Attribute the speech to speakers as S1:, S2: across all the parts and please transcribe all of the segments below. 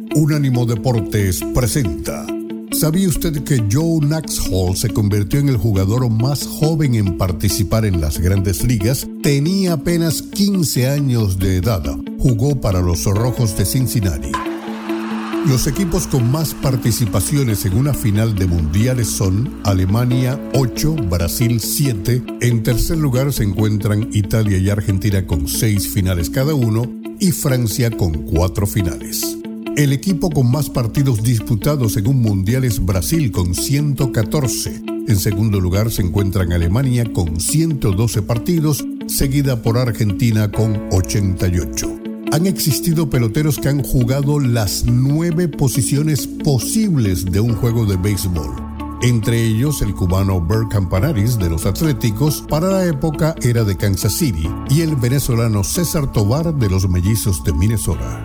S1: Unánimo Deportes presenta. ¿Sabía usted que Joe Nuxhall se convirtió en el jugador más joven en participar en las Grandes Ligas? Tenía apenas 15 años de edad. Jugó para los Rojos de Cincinnati. Los equipos con más participaciones en una final de mundiales son Alemania 8, Brasil 7. En tercer lugar se encuentran Italia y Argentina con 6 finales cada uno y Francia con 4 finales. El equipo con más partidos disputados en un mundial es Brasil con 114. En segundo lugar se encuentran Alemania con 112 partidos, seguida por Argentina con 88. Han existido peloteros que han jugado las 9 posiciones posibles de un juego de béisbol. Entre ellos el cubano Bert Campanaris de los Atléticos, para la época era de Kansas City, y el venezolano César Tovar de los Mellizos de Minnesota.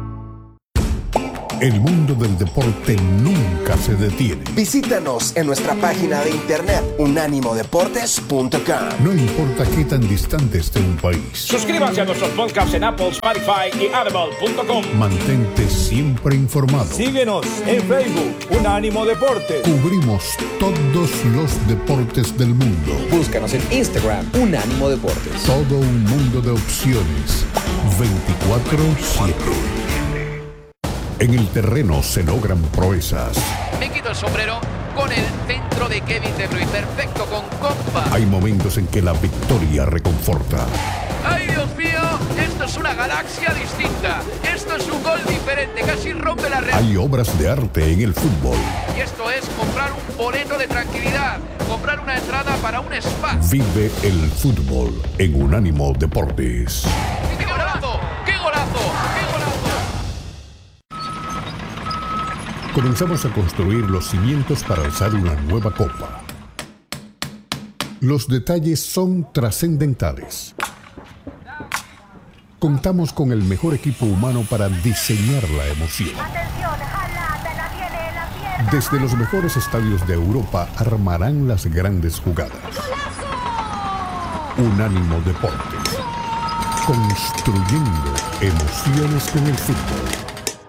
S1: El mundo del deporte nunca se detiene.
S2: Visítanos en nuestra página de internet unanimodeportes.com.
S1: No importa qué tan distante esté un país.
S3: Suscríbanse a nuestros podcasts en Apple, Spotify y Audible.com.
S1: Mantente siempre informado.
S4: Síguenos en Facebook, Unánimo Deportes.
S1: Cubrimos todos los deportes del mundo.
S5: Búscanos en Instagram, Unánimo Deportes.
S1: Todo un mundo de opciones. 24/7. En el terreno se logran proezas.
S6: Me quito el sombrero con el centro de Kevin De Bruyne. Perfecto, con compa.
S1: Hay momentos en que la victoria reconforta.
S6: ¡Ay, Dios mío! Esto es una galaxia distinta. Esto es un gol diferente. Casi rompe la red.
S1: Hay obras de arte en el fútbol.
S6: Y esto es comprar un boleto de tranquilidad. Comprar una entrada para un spa.
S1: Vive el fútbol en Unánimo Deportes.
S6: ¡Qué golazo! ¡Qué golazo! ¡Qué golazo!
S1: Comenzamos a construir los cimientos para alzar una nueva copa. Los detalles son trascendentales. Contamos con el mejor equipo humano para diseñar la emoción. Desde los mejores estadios de Europa armarán las grandes jugadas. Unánimo Deportes. Construyendo emociones con el fútbol.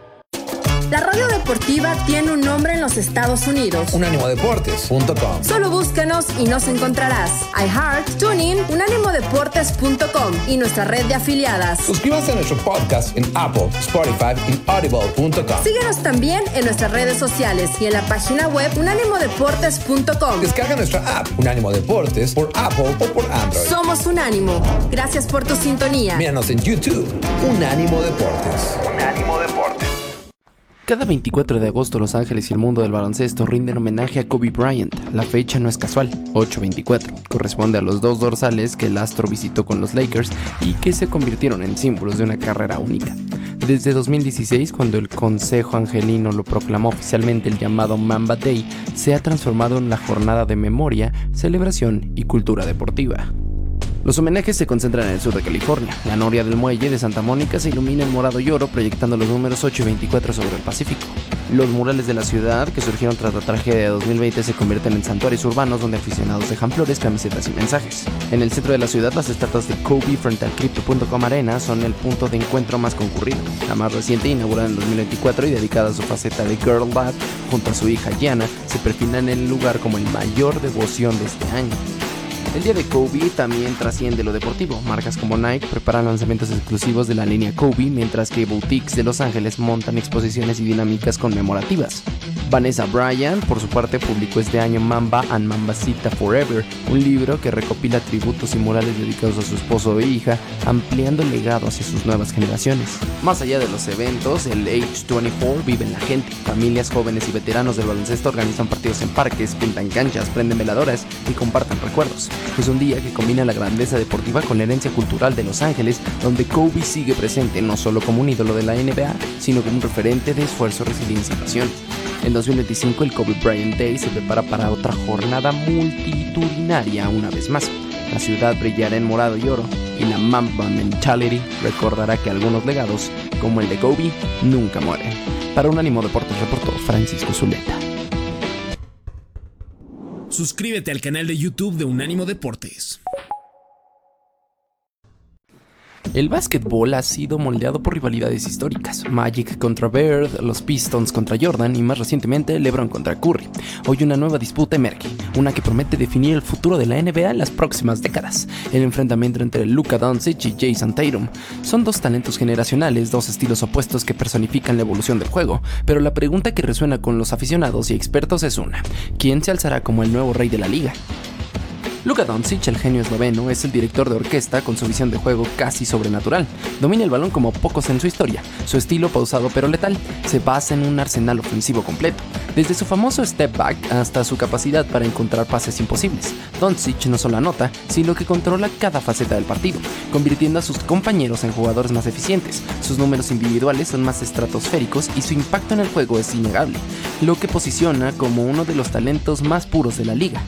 S7: La radio deportiva tiene un nombre en los Estados Unidos.
S5: Unánimodeportes.com.
S7: Solo búscanos y nos encontrarás. iHeart, TuneIn, unánimodeportes.com y nuestra red de afiliadas.
S5: Suscríbanse a nuestro podcast en Apple, Spotify y Audible.com.
S7: Síguenos también en nuestras redes sociales y en la página web unánimodeportes.com.
S5: Descarga nuestra app Unánimo Deportes por Apple o por Android.
S7: Somos Unánimo. Gracias por tu sintonía.
S5: Míranos en YouTube, Unánimo Deportes.
S2: Unánimo Deportes.
S8: Cada 24 de agosto Los Ángeles y el mundo del baloncesto rinden homenaje a Kobe Bryant. La fecha no es casual, 8/24. Corresponde a los 2 dorsales que el astro visitó con los Lakers y que se convirtieron en símbolos de una carrera única. Desde 2016, cuando el Consejo Angelino lo proclamó oficialmente el llamado Mamba Day, se ha transformado en la jornada de memoria, celebración y cultura deportiva. Los homenajes se concentran en el sur de California. La noria del muelle de Santa Mónica se ilumina en morado y oro, proyectando los números 8 y 24 sobre el Pacífico. Los murales de la ciudad, que surgieron tras la tragedia de 2020, se convierten en santuarios urbanos donde aficionados dejan flores, camisetas y mensajes. En el centro de la ciudad, las estatuas de Kobe frente al Crypto.com Arena son el punto de encuentro más concurrido. La más reciente, inaugurada en 2024 y dedicada a su faceta de Girl Dad, junto a su hija Gianna, se perfila en el lugar como el mayor devoción de este año. El día de Kobe también trasciende lo deportivo. Marcas como Nike preparan lanzamientos exclusivos de la línea Kobe, mientras que boutiques de Los Ángeles montan exposiciones y dinámicas conmemorativas. Vanessa Bryant, por su parte, publicó este año Mamba and Mambacita Forever, un libro que recopila tributos y murales dedicados a su esposo e hija, ampliando el legado hacia sus nuevas generaciones. Más allá de los eventos, el H24 vive en la gente. Familias, jóvenes y veteranos del baloncesto organizan partidos en parques, pintan canchas, prenden veladoras y comparten recuerdos. Es un día que combina la grandeza deportiva con la herencia cultural de Los Ángeles, donde Kobe sigue presente no solo como un ídolo de la NBA, sino como un referente de esfuerzo, resiliencia y pasión. En 2025 el Kobe Bryant Day se prepara para otra jornada multitudinaria una vez más. La ciudad brillará en morado y oro y la Mamba Mentality recordará que algunos legados, como el de Kobe, nunca mueren. Para Unánimo Deportes reportó Francisco Zuleta.
S9: Suscríbete al canal de YouTube de Unánimo Deportes.
S8: El básquetbol ha sido moldeado por rivalidades históricas, Magic contra Bird, los Pistons contra Jordan y más recientemente LeBron contra Curry. Hoy una nueva disputa emerge, una que promete definir el futuro de la NBA en las próximas décadas. El enfrentamiento entre Luka Doncic y Jason Tatum. Son dos talentos generacionales, dos estilos opuestos que personifican la evolución del juego, pero la pregunta que resuena con los aficionados y expertos es una: ¿quién se alzará como el nuevo rey de la liga? Luka Doncic, el genio esloveno, es el director de orquesta con su visión de juego casi sobrenatural. Domina el balón como pocos en su historia. Su estilo, pausado pero letal, se basa en un arsenal ofensivo completo. Desde su famoso step back hasta su capacidad para encontrar pases imposibles. Doncic no solo anota, sino que controla cada faceta del partido, convirtiendo a sus compañeros en jugadores más eficientes. Sus números individuales son más estratosféricos y su impacto en el juego es innegable, lo que posiciona como uno de los talentos más puros de la liga.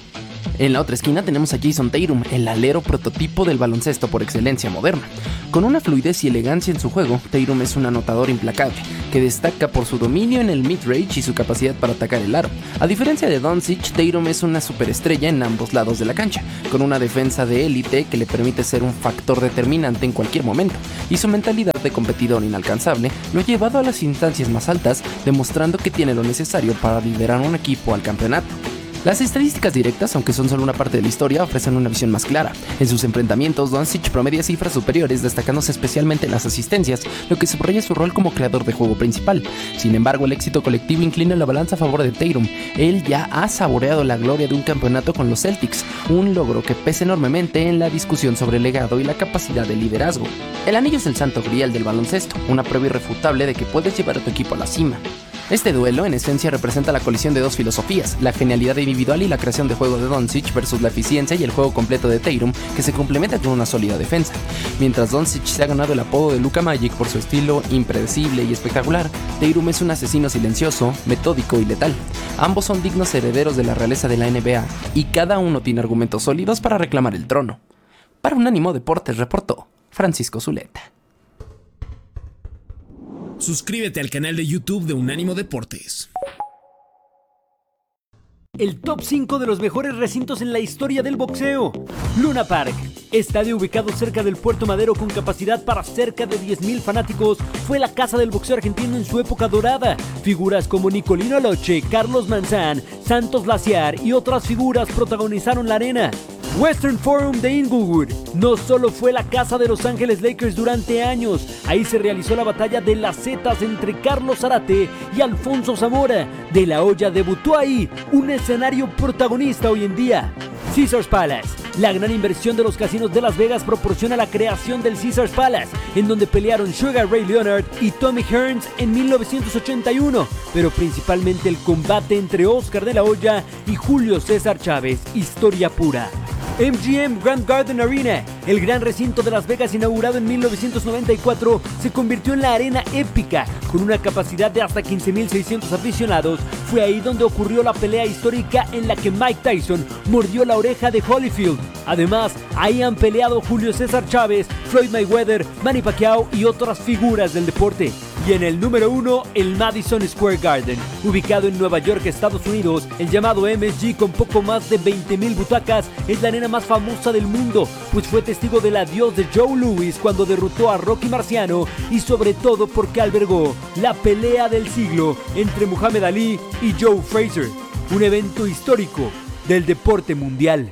S8: En la otra esquina tenemos a Jason Tatum, el alero prototipo del baloncesto por excelencia moderna. Con una fluidez y elegancia en su juego, Tatum es un anotador implacable, que destaca por su dominio en el mid-range y su capacidad para atacar el aro. A diferencia de Doncic, Tatum es una superestrella en ambos lados de la cancha, con una defensa de élite que le permite ser un factor determinante en cualquier momento, y su mentalidad de competidor inalcanzable lo ha llevado a las instancias más altas, demostrando que tiene lo necesario para liderar un equipo al campeonato. Las estadísticas directas, aunque son solo una parte de la historia, ofrecen una visión más clara. En sus enfrentamientos, Doncic promedia cifras superiores, destacándose especialmente en las asistencias, lo que subraya su rol como creador de juego principal. Sin embargo, el éxito colectivo inclina la balanza a favor de Tatum. Él ya ha saboreado la gloria de un campeonato con los Celtics, un logro que pesa enormemente en la discusión sobre el legado y la capacidad de liderazgo. El anillo es el santo grial del baloncesto, una prueba irrefutable de que puedes llevar a tu equipo a la cima. Este duelo, en esencia, representa la colisión de dos filosofías, la genialidad individual y la creación de juego de Doncic versus la eficiencia y el juego completo de Tatum, que se complementa con una sólida defensa. Mientras Doncic se ha ganado el apodo de Luka Magic por su estilo impredecible y espectacular, Tatum es un asesino silencioso, metódico y letal. Ambos son dignos herederos de la realeza de la NBA, y cada uno tiene argumentos sólidos para reclamar el trono. Para Unánimo Deportes reportó Francisco Zuleta.
S9: Suscríbete al canal de YouTube de Unánimo Deportes.
S10: El top 5 de los mejores recintos en la historia del boxeo. Luna Park, estadio ubicado cerca del Puerto Madero con capacidad para cerca de 10,000 fanáticos, fue la casa del boxeo argentino en su época dorada. Figuras como Nicolino Aloche, Carlos Manzán, Santos Laciar y otras figuras protagonizaron la arena. Western Forum de Inglewood no solo fue la casa de Los Ángeles Lakers durante años, ahí se realizó la batalla de las Zetas entre Carlos Zarate y Alfonso Zamora. De la Hoya debutó ahí, un escenario protagonista hoy en día. Caesars Palace. La gran inversión de los casinos de Las Vegas proporciona la creación del Caesars Palace, en donde pelearon Sugar Ray Leonard y Tommy Hearns en 1981, pero principalmente el combate entre Oscar de la Hoya y Julio César Chávez, historia pura. MGM Grand Garden Arena, el gran recinto de Las Vegas inaugurado en 1994, se convirtió en la arena épica, con una capacidad de hasta 15,600 aficionados. Fue ahí donde ocurrió la pelea histórica en la que Mike Tyson mordió la oreja de Holyfield. Además, ahí han peleado Julio César Chávez, Floyd Mayweather, Manny Pacquiao y otras figuras del deporte. Y en el número 1, el Madison Square Garden, ubicado en Nueva York, Estados Unidos. El llamado MSG, con poco más de 20,000 butacas, es la arena más famosa del mundo, pues fue testigo del adiós de Joe Louis cuando derrotó a Rocky Marciano, y sobre todo porque albergó la pelea del siglo entre Muhammad Ali y Joe Frazier, un evento histórico del deporte mundial.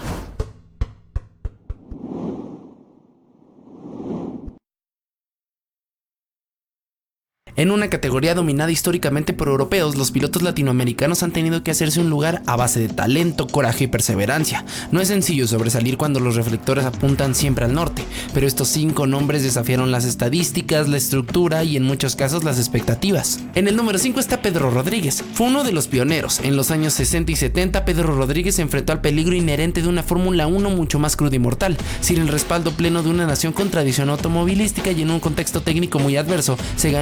S8: En una categoría dominada históricamente por europeos, los pilotos latinoamericanos han tenido que hacerse un lugar a base de talento, coraje y perseverancia. No es sencillo sobresalir cuando los reflectores apuntan siempre al norte, pero estos 5 nombres desafiaron las estadísticas, la estructura y en muchos casos las expectativas. En el número 5 está Pedro Rodríguez. Fue uno de los pioneros. En los años 60 y 70, Pedro Rodríguez se enfrentó al peligro inherente de una Fórmula 1 mucho más cruda y mortal. Sin el respaldo pleno de una nación con tradición automovilística y en un contexto técnico muy adverso, se ganó un sitio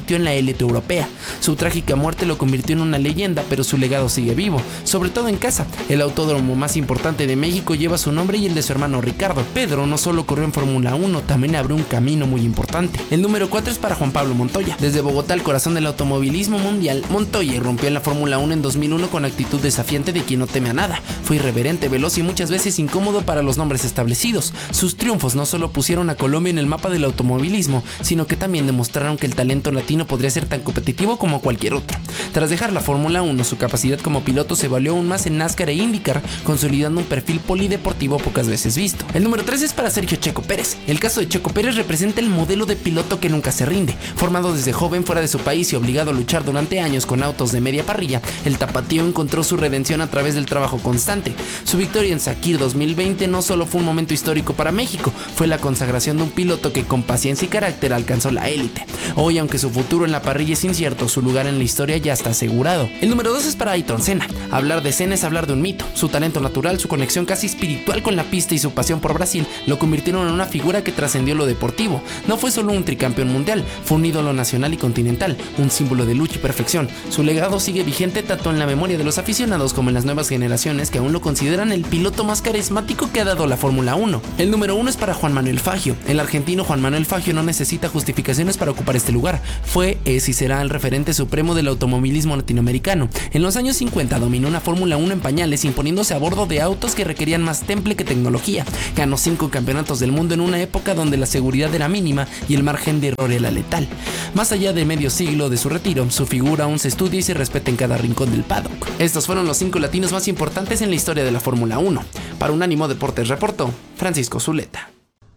S8: convirtió en la élite europea. Su trágica muerte lo convirtió en una leyenda, pero su legado sigue vivo, sobre todo en casa. El autódromo más importante de México lleva su nombre y el de su hermano Ricardo. Pedro no solo corrió en Fórmula 1, también abrió un camino muy importante. El número 4 es para Juan Pablo Montoya. Desde Bogotá, el corazón del automovilismo mundial, Montoya irrumpió en la Fórmula 1 en 2001 con actitud desafiante de quien no teme a nada. Fue irreverente, veloz y muchas veces incómodo para los nombres establecidos. Sus triunfos no solo pusieron a Colombia en el mapa del automovilismo, sino que también demostraron que el talento latino podría ser tan competitivo como cualquier otro. Tras dejar la Fórmula 1, su capacidad como piloto se valió aún más en NASCAR e IndyCar, consolidando un perfil polideportivo pocas veces visto. El número 3 es para Sergio Checo Pérez. El caso de Checo Pérez representa el modelo de piloto que nunca se rinde. Formado desde joven fuera de su país y obligado a luchar durante años con autos de media parrilla, el tapatío encontró su redención a través del trabajo constante. Su victoria en Sakir 2020 no solo fue un momento histórico para México, fue la consagración de un piloto que con paciencia y carácter alcanzó la élite. Hoy, aunque su futuro en la parrilla es incierto, su lugar en la historia ya está asegurado. El número 2 es para Ayrton Senna. Hablar de Senna es hablar de un mito. Su talento natural, su conexión casi espiritual con la pista y su pasión por Brasil lo convirtieron en una figura que trascendió lo deportivo. No fue solo un tricampeón mundial, fue un ídolo nacional y continental, un símbolo de lucha y perfección. Su legado sigue vigente tanto en la memoria de los aficionados como en las nuevas generaciones que aún lo consideran el piloto más carismático que ha dado la Fórmula 1. El número 1 es para Juan Manuel Fangio. El argentino Juan Manuel Fangio no necesita justificaciones para ocupar este lugar. Fue, es y será el referente supremo del automovilismo latinoamericano. En los años 50 dominó una Fórmula 1 en pañales, imponiéndose a bordo de autos que requerían más temple que tecnología. Ganó 5 campeonatos del mundo en una época donde la seguridad era mínima y el margen de error era letal. Más allá de medio siglo de su retiro, su figura aún se estudia y se respeta en cada rincón del paddock. Estos fueron los 5 latinos más importantes en la historia de la Fórmula 1. Para Unánimo Deportes reportó Francisco Zuleta.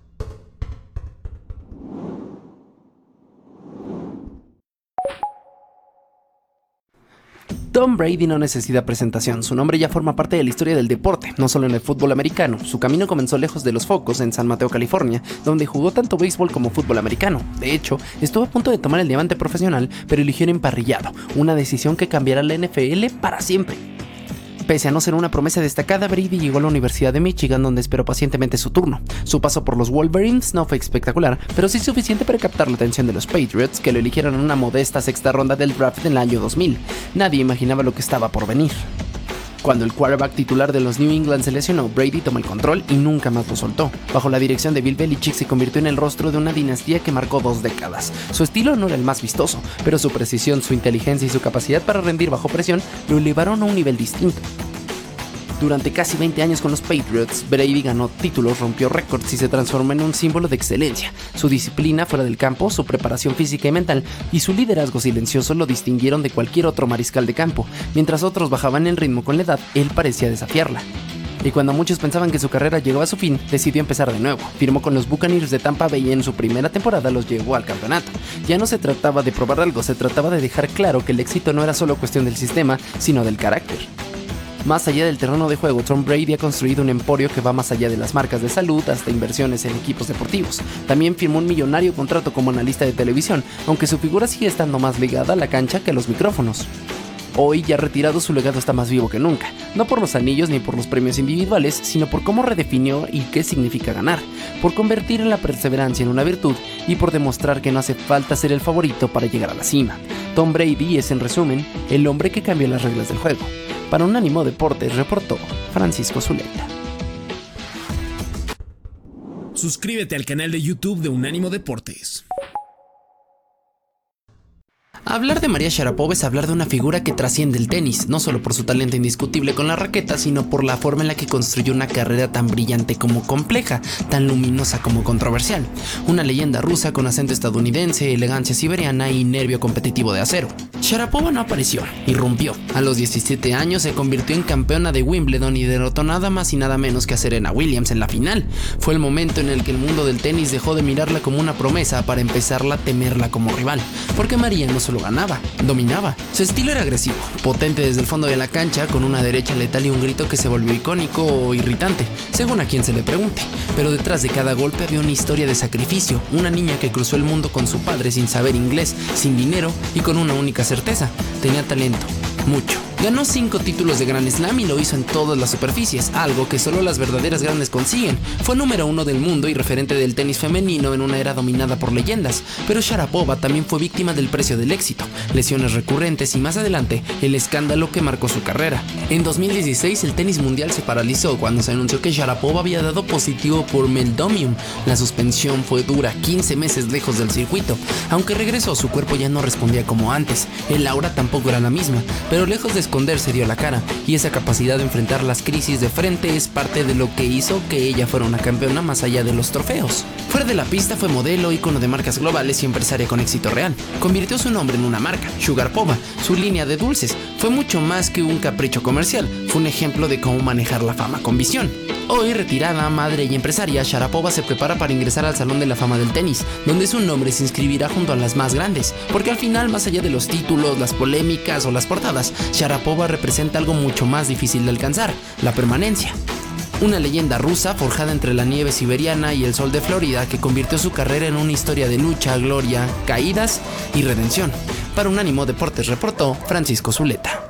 S8: Tom Brady no necesita presentación, su nombre ya forma parte de la historia del deporte, no solo en el fútbol americano. Su camino comenzó lejos de los focos, en San Mateo, California, donde jugó tanto béisbol como fútbol americano. De hecho, estuvo a punto de tomar el diamante profesional, pero eligió el emparrillado, una decisión que cambiará la NFL para siempre. Pese a no ser una promesa destacada, Brady llegó a la Universidad de Michigan, donde esperó pacientemente su turno. Su paso por los Wolverines no fue espectacular, pero sí suficiente para captar la atención de los Patriots, que lo eligieron en una modesta 6ª ronda del draft en el año 2000. Nadie imaginaba lo que estaba por venir. Cuando el quarterback titular de los New England se lesionó, Brady tomó el control y nunca más lo soltó. Bajo la dirección de Bill Belichick se convirtió en el rostro de una dinastía que marcó 2 décadas. Su estilo no era el más vistoso, pero su precisión, su inteligencia y su capacidad para rendir bajo presión lo elevaron a un nivel distinto. Durante casi 20 años con los Patriots, Brady ganó títulos, rompió récords y se transformó en un símbolo de excelencia. Su disciplina fuera del campo, su preparación física y mental y su liderazgo silencioso lo distinguieron de cualquier otro mariscal de campo. Mientras otros bajaban en ritmo con la edad, él parecía desafiarla. Y cuando muchos pensaban que su carrera llegaba a su fin, decidió empezar de nuevo. Firmó con los Buccaneers de Tampa Bay y en su primera temporada los llevó al campeonato. Ya no se trataba de probar algo, se trataba de dejar claro que el éxito no era solo cuestión del sistema, sino del carácter. Más allá del terreno de juego, Tom Brady ha construido un emporio que va más allá de las marcas de salud hasta inversiones en equipos deportivos. También firmó un millonario contrato como analista de televisión, aunque su figura sigue estando más ligada a la cancha que a los micrófonos. Hoy, ya retirado, su legado está más vivo que nunca, no por los anillos ni por los premios individuales, sino por cómo redefinió y qué significa ganar, por convertir en la perseverancia en una virtud y por demostrar que no hace falta ser el favorito para llegar a la cima. Tom Brady es, en resumen, el hombre que cambió las reglas del juego. Para Unánimo Deportes reportó Francisco Zuleta.
S9: Suscríbete al canal de YouTube de Unánimo Deportes.
S8: Hablar de María Sharapova es hablar de una figura que trasciende el tenis, no solo por su talento indiscutible con la raqueta, sino por la forma en la que construyó una carrera tan brillante como compleja, tan luminosa como controversial. Una leyenda rusa con acento estadounidense, elegancia siberiana y nervio competitivo de acero. Sharapova no apareció, irrumpió. A los 17 años se convirtió en campeona de Wimbledon y derrotó nada más y nada menos que a Serena Williams en la final. Fue el momento en el que el mundo del tenis dejó de mirarla como una promesa para empezarla a temerla como rival, porque María no solo ganaba, dominaba. Su estilo era agresivo, potente desde el fondo de la cancha, con una derecha letal y un grito que se volvió icónico o irritante, según a quien se le pregunte. Pero detrás de cada golpe había una historia de sacrificio, una niña que cruzó el mundo con su padre sin saber inglés, sin dinero y con una única certeza: tenía talento, mucho, Ganó 5 títulos de Grand Slam y lo hizo en todas las superficies, algo que solo las verdaderas grandes consiguen. Fue número 1 del mundo y referente del tenis femenino en una era dominada por leyendas, pero Sharapova también fue víctima del precio del éxito, lesiones recurrentes y más adelante el escándalo que marcó su carrera. En 2016 el tenis mundial se paralizó cuando se anunció que Sharapova había dado positivo por meldonium. La suspensión fue dura, 15 meses lejos del circuito. Aunque regresó, su cuerpo ya no respondía como antes. El aura tampoco era la misma, pero lejos de esconderse dio la cara, y esa capacidad de enfrentar las crisis de frente es parte de lo que hizo que ella fuera una campeona más allá de los trofeos. Fuera de la pista fue modelo, ícono de marcas globales y empresaria con éxito real. Convirtió su nombre en una marca, Sugarpova. Su línea de dulces fue mucho más que un capricho comercial, fue un ejemplo de cómo manejar la fama con visión. Hoy, retirada, madre y empresaria, Sharapova se prepara para ingresar al Salón de la Fama del Tenis, donde su nombre se inscribirá junto a las más grandes, porque al final, más allá de los títulos, las polémicas o las portadas, Sharapova representa algo mucho más difícil de alcanzar: la permanencia. Una leyenda rusa forjada entre la nieve siberiana y el sol de Florida que convirtió su carrera en una historia de lucha, gloria, caídas y redención. Para Unánimo Deportes reportó Francisco Zuleta.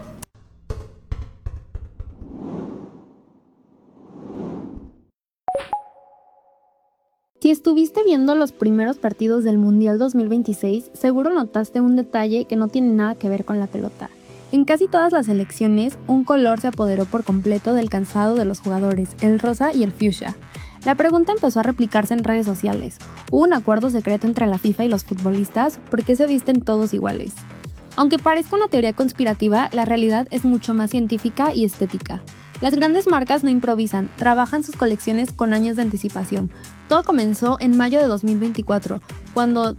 S11: Si estuviste viendo los primeros partidos del Mundial 2026, seguro notaste un detalle que no tiene nada que ver con la pelota. En casi todas las selecciones, un color se apoderó por completo del calzado de los jugadores, el rosa y el fuchsia. La pregunta empezó a replicarse en redes sociales. ¿Hubo un acuerdo secreto entre la FIFA y los futbolistas? ¿Por qué se visten todos iguales? Aunque parezca una teoría conspirativa, la realidad es mucho más científica y estética. Las grandes marcas no improvisan, trabajan sus colecciones con años de anticipación. Todo comenzó en mayo de 2024, cuando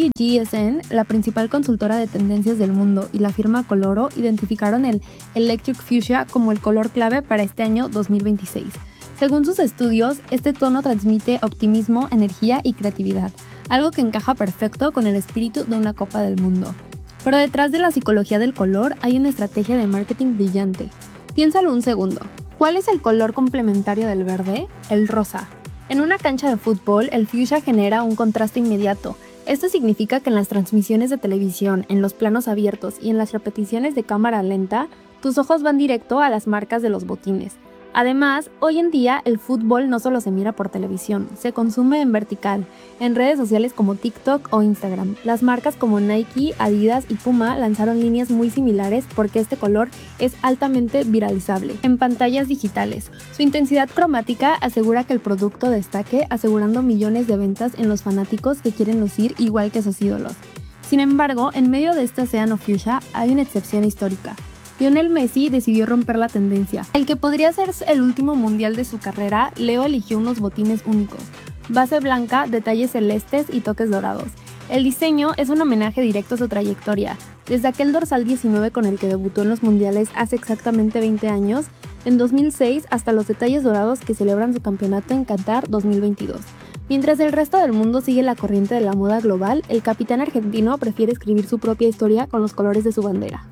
S11: WGSN, la principal consultora de tendencias del mundo, y la firma Coloro identificaron el Electric Fuchsia como el color clave para este año 2026. Según sus estudios, este tono transmite optimismo, energía y creatividad, algo que encaja perfecto con el espíritu de una Copa del Mundo. Pero detrás de la psicología del color hay una estrategia de marketing brillante. Piénsalo un segundo. ¿Cuál es el color complementario del verde? El rosa. En una cancha de fútbol, el fuchsia genera un contraste inmediato. Esto significa que en las transmisiones de televisión, en los planos abiertos y en las repeticiones de cámara lenta, tus ojos van directo a las marcas de los botines. Además, hoy en día el fútbol no solo se mira por televisión, se consume en vertical, en redes sociales como TikTok o Instagram. Las marcas como Nike, Adidas y Puma lanzaron líneas muy similares porque este color es altamente viralizable en pantallas digitales. Su intensidad cromática asegura que el producto destaque, asegurando millones de ventas en los fanáticos que quieren lucir igual que sus ídolos. Sin embargo, en medio de este océano fuchsia hay una excepción histórica. Lionel Messi decidió romper la tendencia. El que podría ser el último mundial de su carrera, Leo eligió unos botines únicos, base blanca, detalles celestes y toques dorados. El diseño es un homenaje directo a su trayectoria. Desde aquel dorsal 19 con el que debutó en los mundiales hace exactamente 20 años, en 2006 hasta los detalles dorados que celebran su campeonato en Qatar 2022. Mientras el resto del mundo sigue la corriente de la moda global, el capitán argentino prefiere escribir su propia historia con los colores de su bandera.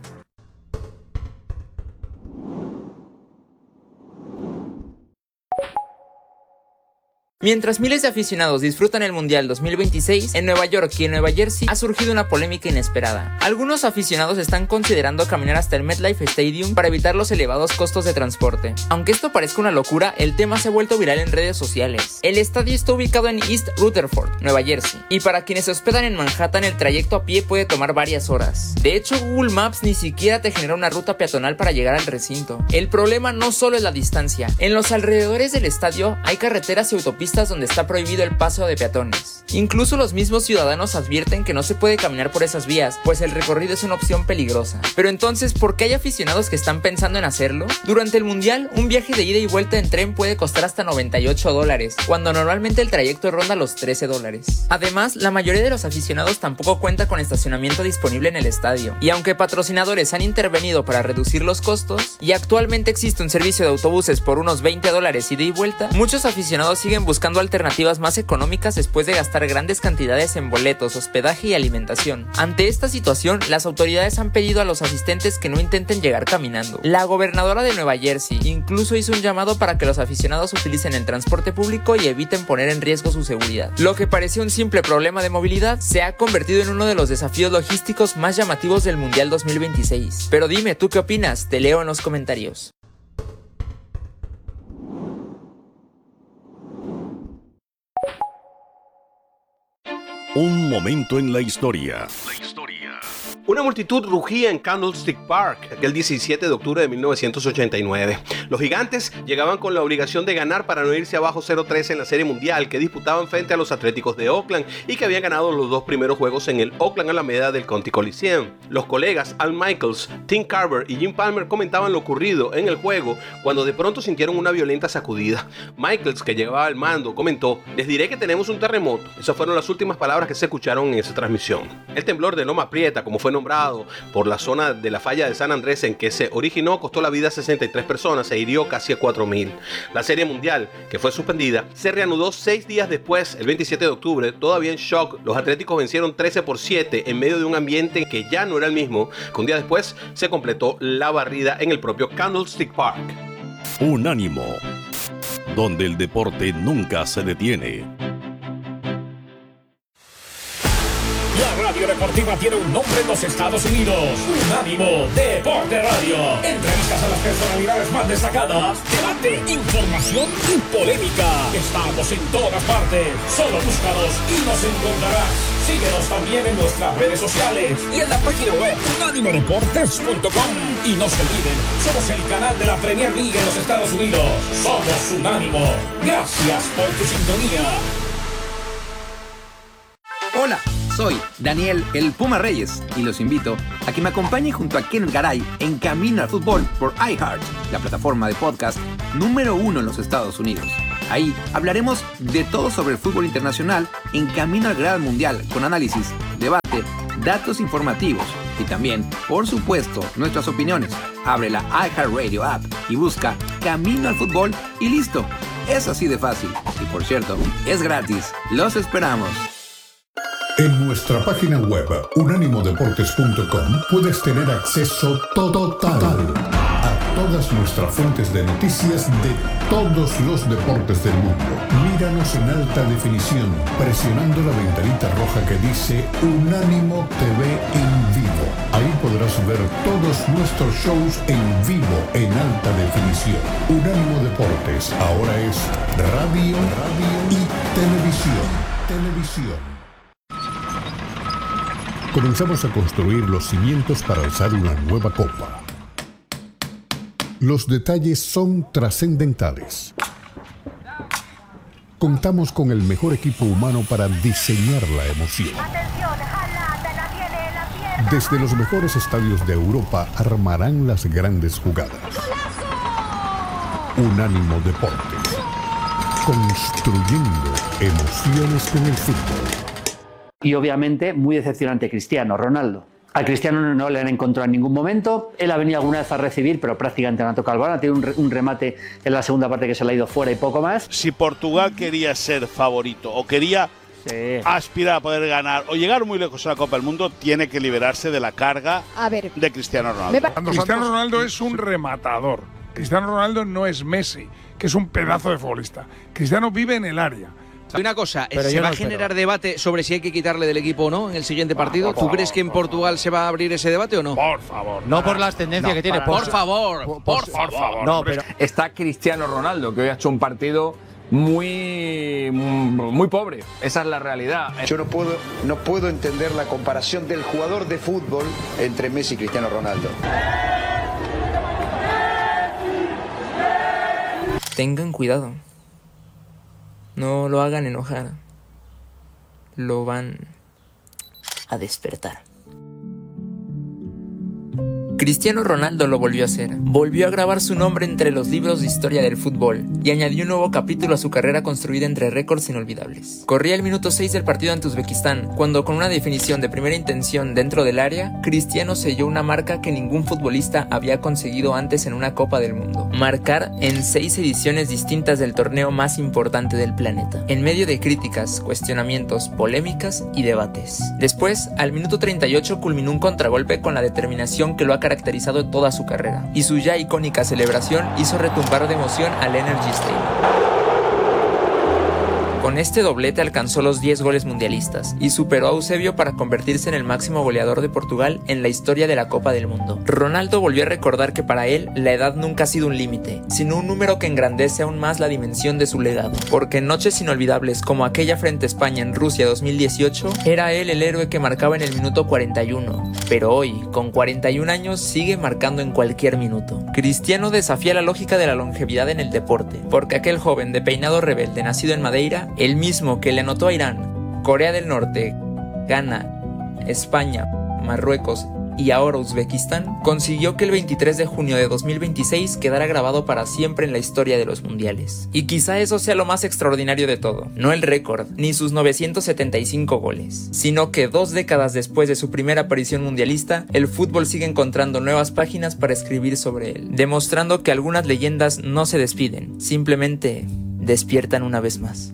S12: Mientras miles de aficionados disfrutan el Mundial 2026, en Nueva York y en Nueva Jersey ha surgido una polémica inesperada. Algunos aficionados están considerando caminar hasta el MetLife Stadium para evitar los elevados costos de transporte. Aunque esto parezca una locura, el tema se ha vuelto viral en redes sociales. El estadio está ubicado en East Rutherford, Nueva Jersey, y para quienes se hospedan en Manhattan el trayecto a pie puede tomar varias horas. De hecho, Google Maps ni siquiera te genera una ruta peatonal para llegar al recinto. El problema no solo es la distancia. En los alrededores del estadio hay carreteras y autopistas donde está prohibido el paso de peatones. Incluso los mismos ciudadanos advierten que no se puede caminar por esas vías, pues el recorrido es una opción peligrosa. Pero entonces, ¿por qué hay aficionados que están pensando en hacerlo? Durante el Mundial, un viaje de ida y vuelta en tren puede costar hasta $98, cuando normalmente el trayecto ronda los $13. Además, la mayoría de los aficionados tampoco cuenta con estacionamiento disponible en el estadio. Y aunque patrocinadores han intervenido para reducir los costos, y actualmente existe un servicio de autobuses por unos $20 ida y vuelta, muchos aficionados siguen buscando buscando alternativas más económicas después de gastar grandes cantidades en boletos, hospedaje y alimentación. Ante esta situación, las autoridades han pedido a los asistentes que no intenten llegar caminando. La gobernadora de Nueva Jersey incluso hizo un llamado para que los aficionados utilicen el transporte público y eviten poner en riesgo su seguridad. Lo que parecía un simple problema de movilidad se ha convertido en uno de los desafíos logísticos más llamativos del Mundial 2026. Pero dime, ¿tú qué opinas? Te leo en los comentarios.
S13: Un momento en la historia.
S14: Una multitud rugía en Candlestick Park aquel 17 de octubre de 1989. Los gigantes llegaban con la obligación de ganar para no irse abajo 0-3 en la Serie Mundial que disputaban frente a los Atléticos de Oakland y que habían ganado los dos primeros juegos en el Oakland Alameda del County Coliseum. Los colegas Al Michaels, Tim Carver y Jim Palmer comentaban lo ocurrido en el juego cuando de pronto sintieron una violenta sacudida. Michaels, que llevaba al mando, comentó: "Les diré que tenemos un terremoto". Esas fueron las últimas palabras que se escucharon en esa transmisión. El temblor de Loma Prieta, como fue nombrado por la zona de la falla de San Andrés en que se originó, costó la vida a 63 personas e hirió casi a 4,000. La Serie Mundial, que fue suspendida, se reanudó 6 días después, el 27 de octubre, todavía en shock. Los Atléticos vencieron 13-7 en medio de un ambiente que ya no era el mismo, que un día después se completó la barrida en el propio Candlestick Park.
S13: Unánimo, donde el deporte nunca se detiene.
S3: La radio deportiva tiene un nombre en los Estados Unidos: Unánimo Deporte Radio. Entrevistas a las personalidades más destacadas, debate, información y polémica. Estamos en todas partes. Solo búscanos y nos encontrarás. Síguenos también en nuestras redes sociales y en la página web unánimodeportes.com. Y no se olviden, somos el canal de la Premier League en los Estados Unidos. Somos Unánimo. Gracias por tu sintonía.
S15: Hola, soy Daniel el Puma Reyes y los invito a que me acompañen junto a Ken Garay en Camino al Fútbol por iHeart, la plataforma de podcast número 1 en los Estados Unidos. Ahí hablaremos de todo sobre el fútbol internacional en Camino al Gran Mundial, con análisis, debate, datos informativos y también, por supuesto, nuestras opiniones. Abre la iHeartRadio app y busca Camino al Fútbol y listo. Es así de fácil. Y por cierto, es gratis. Los esperamos.
S1: En nuestra página web unánimodeportes.com puedes tener acceso total a todas nuestras fuentes de noticias de todos los deportes del mundo. Míranos en alta definición presionando la ventanita roja que dice Unánimo TV en vivo. Ahí podrás ver todos nuestros shows en vivo en alta definición. Unánimo Deportes ahora es radio y televisión. Comenzamos a construir los cimientos para alzar una nueva copa. Los detalles son trascendentales. Contamos con el mejor equipo humano para diseñar la emoción. Desde los mejores estadios de Europa armarán las grandes jugadas. Unánimo Deportes. Construyendo emociones con el fútbol.
S16: Y obviamente muy decepcionante Cristiano Ronaldo. A Cristiano no le han encontrado en ningún momento. Él ha venido alguna vez a recibir, pero prácticamente no ha tocado el balón. Ha tenido un remate en la segunda parte que se le ha ido fuera y poco más.
S17: Si Portugal quería ser favorito o quería aspirar a poder ganar o llegar muy lejos a la Copa del Mundo, tiene que liberarse de la carga de Cristiano Ronaldo.
S18: Cristiano Ronaldo es un rematador. Cristiano Ronaldo no es Messi, que es un pedazo de futbolista. Cristiano vive en el área.
S19: Una cosa, ¿se va a generar debate sobre si hay que quitarle del equipo o no en el siguiente partido? ¿Tú crees que en Portugal se va a abrir ese debate o no?
S18: Por favor.
S20: No por las tendencias que tiene.
S19: Por favor.
S20: No, pero
S5: está Cristiano Ronaldo, que hoy ha hecho un partido muy pobre. Esa es la realidad.
S21: Yo no puedo entender la comparación del jugador de fútbol entre Messi y Cristiano Ronaldo.
S12: Tengan cuidado. No lo hagan enojar. Lo van a despertar. Cristiano Ronaldo lo volvió a hacer. Volvió a grabar su nombre entre los libros de historia del fútbol y añadió un nuevo capítulo a su carrera construida entre récords inolvidables. Corría el minuto 6 del partido ante Uzbekistán, cuando con una definición de primera intención dentro del área, Cristiano selló una marca que ningún futbolista había conseguido antes en una Copa del Mundo. Marcar en 6 ediciones distintas del torneo más importante del planeta, en medio de críticas, cuestionamientos, polémicas y debates. Después, al minuto 38 culminó un contragolpe con la determinación que lo ha caracterizado toda su carrera, y su ya icónica celebración hizo retumbar de emoción al Energy Stadium. Con este doblete alcanzó los 10 goles mundialistas y superó a Eusebio para convertirse en el máximo goleador de Portugal en la historia de la Copa del Mundo. Ronaldo volvió a recordar que para él la edad nunca ha sido un límite, sino un número que engrandece aún más la dimensión de su legado, porque en noches inolvidables como aquella frente a España en Rusia 2018, era él el héroe que marcaba en el minuto 41, pero hoy, con 41 años, sigue marcando en cualquier minuto. Cristiano desafía la lógica de la longevidad en el deporte, porque aquel joven de peinado rebelde nacido en Madeira, el mismo que le anotó a Irán, Corea del Norte, Ghana, España, Marruecos y ahora Uzbekistán, consiguió que el 23 de junio de 2026 quedara grabado para siempre en la historia de los mundiales. Y quizá eso sea lo más extraordinario de todo, no el récord, ni sus 975 goles, sino que 2 décadas después de su primera aparición mundialista, el fútbol sigue encontrando nuevas páginas para escribir sobre él, demostrando que algunas leyendas no se despiden, simplemente despiertan una vez más.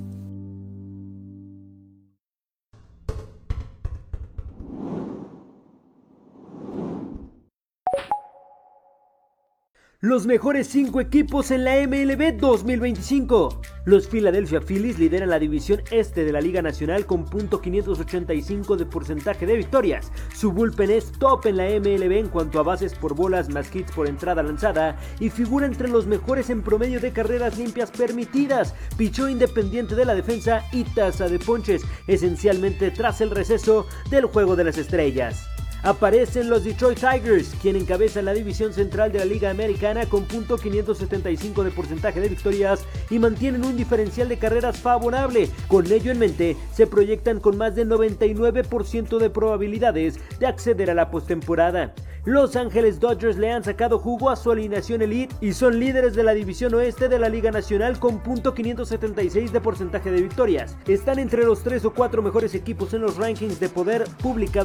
S10: Los mejores 5 equipos en la MLB 2025. Los Philadelphia Phillies lideran la división este de la Liga Nacional con .585 de porcentaje de victorias. Su bullpen es top en la MLB en cuanto a bases por bolas más hits por entrada lanzada y figura entre los mejores en promedio de carreras limpias permitidas, pichó independiente de la defensa y tasa de ponches, esencialmente tras el receso del Juego de las Estrellas. Aparecen los Detroit Tigers, quien encabeza la división central de la Liga Americana con .575 de porcentaje de victorias y mantienen un diferencial de carreras favorable. Con ello en mente, se proyectan con más del 99% de probabilidades de acceder a la postemporada. Los Ángeles Dodgers le han sacado jugo a su alineación elite y son líderes de la división oeste de la Liga Nacional con .576 de porcentaje de victorias. Están entre los 3 o 4 mejores equipos en los rankings de poder publicados